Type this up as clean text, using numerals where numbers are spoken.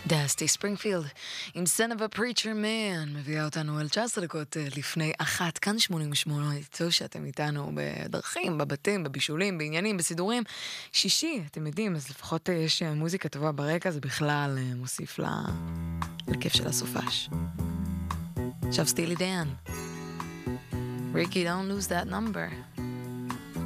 דסטי ספרינגפילד עם Son of a Preacher Man מביאה אותנו על 19 דקות לפני 1, כאן 88, טוב שאתם איתנו בדרכים, בבתים, בבישולים, בעניינים, בסידורים. שישי, אתם יודעים, אז לפחות יש מוזיקה טובה ברקע, זה בכלל מוסיף לכיף של הסופש. עכשיו סטילי דן, Ricky, don't lose that number.